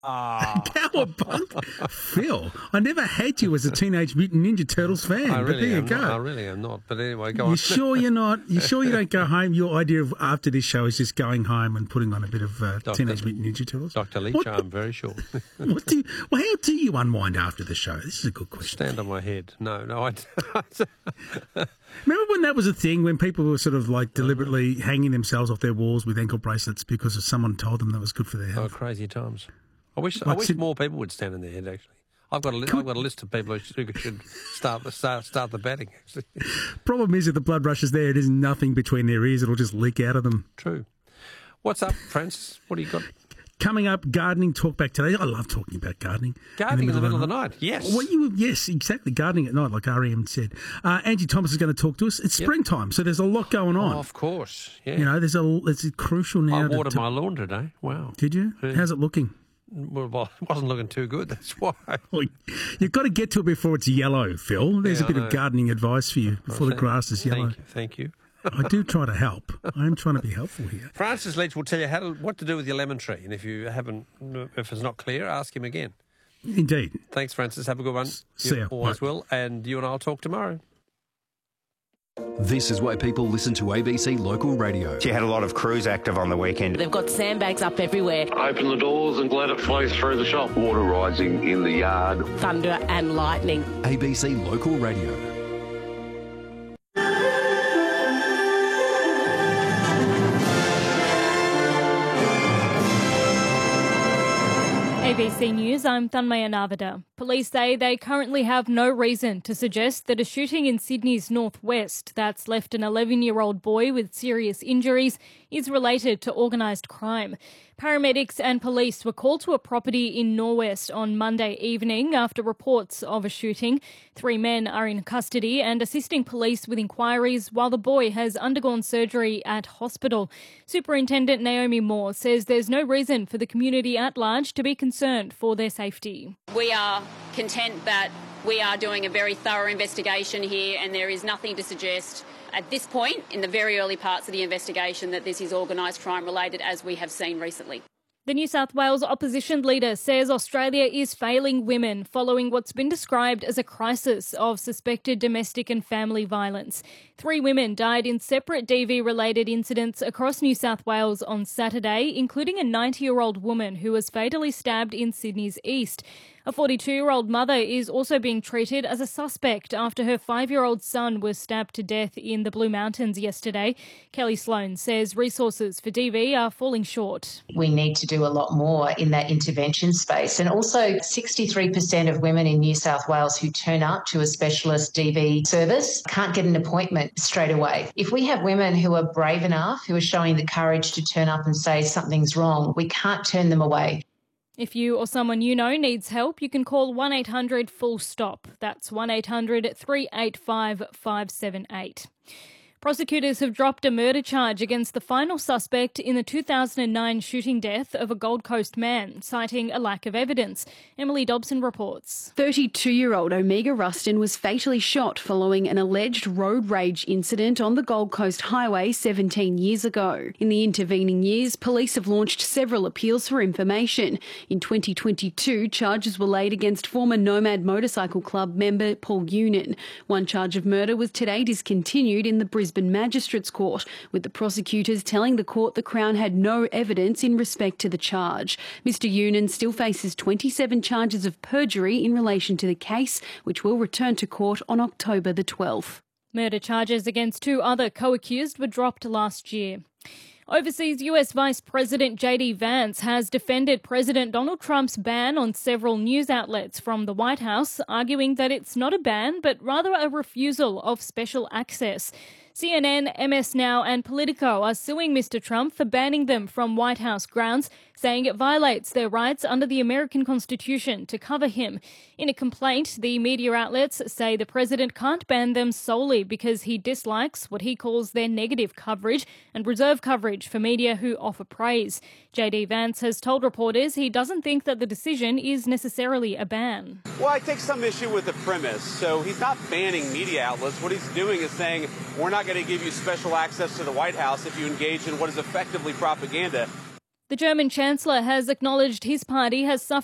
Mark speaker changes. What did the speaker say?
Speaker 1: Ah.
Speaker 2: Cowabunga. Phil, I never had you as a Teenage Mutant Ninja Turtles fan.
Speaker 1: I
Speaker 2: but there
Speaker 1: really
Speaker 2: you
Speaker 1: am
Speaker 2: go.
Speaker 1: not. I really am not. But anyway, go on.
Speaker 2: You sure you're not? You sure you don't go home? Your idea of after this show is just going home and putting on a bit of Teenage Mutant Ninja Turtles?
Speaker 1: Dr. Leach, I'm very sure.
Speaker 2: How do you unwind after the show? This is a good question.
Speaker 1: Stand on my head. No, I
Speaker 2: Remember when that was a thing, when people were sort of like deliberately hanging themselves off their walls with ankle bracelets because someone told them that was good for their
Speaker 1: Oh,
Speaker 2: health?
Speaker 1: crazy times. I wish more people would stand on their head, actually. I've got a list of people who should start the batting, actually.
Speaker 2: Problem is, if the blood rush is there, there's nothing between their ears. It'll just leak out of them.
Speaker 1: True. What's up, Francis? What do you got?
Speaker 2: Coming up, gardening talk back today. I love talking about gardening.
Speaker 1: Gardening in the middle of the night, yes.
Speaker 2: Well, yes, exactly. Gardening at night, like REM said. Angie Thomas is going to talk to us. It's springtime, so there's a lot going on.
Speaker 1: Oh, of course, yeah.
Speaker 2: You know, it's crucial now.
Speaker 1: I watered my lawn today. Wow.
Speaker 2: Did you?
Speaker 1: Yeah.
Speaker 2: How's it looking?
Speaker 1: Well, it wasn't looking too good, that's why.
Speaker 2: Well, you've got to get to it before it's yellow, Phil. There's a bit of gardening advice for you before the grass is yellow.
Speaker 1: Thank you.
Speaker 2: I do try to help. I am trying to be helpful here.
Speaker 1: Francis Leach will tell you what to do with your lemon tree, and if it's not clear, ask him again.
Speaker 2: Indeed.
Speaker 1: Thanks, Francis. Have a good one.
Speaker 2: See you.
Speaker 1: Always will, and you and I'll talk tomorrow.
Speaker 3: This is why people listen to ABC Local Radio.
Speaker 4: She had a lot of crews active on the weekend.
Speaker 5: They've got sandbags up everywhere.
Speaker 6: Open the doors and let it flow through the shop. Water rising in the yard.
Speaker 5: Thunder and lightning.
Speaker 3: ABC Local Radio.
Speaker 7: ABC News, I'm Thanmaya Navada. Police say they currently have no reason to suggest that a shooting in Sydney's northwest that's left an 11-year-old boy with serious injuries is related to organised crime. Paramedics and police were called to a property in Norwest on Monday evening after reports of a shooting. 3 men are in custody and assisting police with inquiries while the boy has undergone surgery at hospital. Superintendent Naomi Moore says there's no reason for the community at large to be concerned for their safety.
Speaker 8: We are content that we are doing a very thorough investigation here, and there is nothing to suggest at this point, in the very early parts of the investigation, that this is organised crime related, as we have seen recently.
Speaker 7: The New South Wales opposition leader says Australia is failing women following what's been described as a crisis of suspected domestic and family violence. 3 women died in separate DV-related incidents across New South Wales on Saturday, including a 90-year-old woman who was fatally stabbed in Sydney's east. A 42-year-old mother is also being treated as a suspect after her 5-year-old son was stabbed to death in the Blue Mountains yesterday. Kelly Sloan says resources for DV are falling short.
Speaker 9: We need to do a lot more in that intervention space. And also 63% of women in New South Wales who turn up to a specialist DV service can't get an appointment straight away. If we have women who are brave enough, who are showing the courage to turn up and say something's wrong, we can't turn them away.
Speaker 7: If you or someone you know needs help, you can call 1-800-FULL-STOP. That's 1-800-385-578. Prosecutors have dropped a murder charge against the final suspect in the 2009 shooting death of a Gold Coast man, citing a lack of evidence. Emily Dobson reports.
Speaker 10: 32-year-old Omega Rustin was fatally shot following an alleged road rage incident on the Gold Coast Highway 17 years ago. In the intervening years, police have launched several appeals for information. In 2022, charges were laid against former Nomad Motorcycle Club member Paul Unan. One charge of murder was today discontinued in the Brisbane Magistrates Court, with the prosecutors telling the court the Crown had no evidence in respect to the charge. Mr Unan still faces 27 charges of perjury in relation to the case, which will return to court on October the 12th.
Speaker 7: Murder charges against 2 other co-accused were dropped last year. Overseas US Vice President J.D. Vance has defended President Donald Trump's ban on several news outlets from the White House, arguing that it's not a ban but rather a refusal of special access. CNN, MS Now and Politico are suing Mr Trump for banning them from White House grounds, saying it violates their rights under the American Constitution to cover him. In a complaint, the media outlets say the president can't ban them solely because he dislikes what he calls their negative coverage and reserve coverage for media who offer praise. J.D. Vance has told reporters he doesn't think that the decision is necessarily a ban.
Speaker 11: Well, I take some issue with the premise. So he's not banning media outlets. What he's doing is saying, we're not going to give you special access to the White House if you engage in what is effectively propaganda.
Speaker 7: The German Chancellor has acknowledged his party has suffered